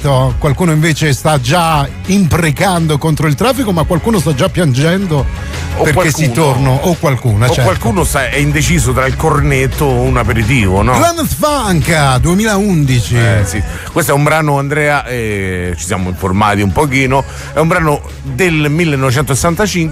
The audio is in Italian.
detto, qualcuno invece sta già imprecando contro il traffico, ma qualcuno sta già piangendo perché si torna, o qualcuno, certo. Qualcuno è indeciso tra il cornetto o un aperitivo, no? Planet Funk 2011. Sì. Questo è un brano, Andrea, ci siamo informati un pochino, è un brano del 1965